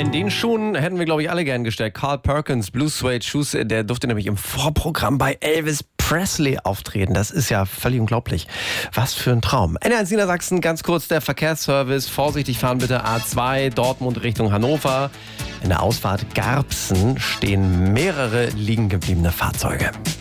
in den Schuhen hätten wir, glaube ich, alle gern gesteckt. Carl Perkins, Blue Suede Shoes, der durfte nämlich im Vorprogramm bei Elvis Presley auftreten. Das ist ja völlig unglaublich. Was für ein Traum. NDR1 Niedersachsen, ganz kurz der Verkehrsservice. Vorsichtig fahren bitte A2, Dortmund Richtung Hannover. In der Ausfahrt Garbsen stehen mehrere liegen gebliebene Fahrzeuge.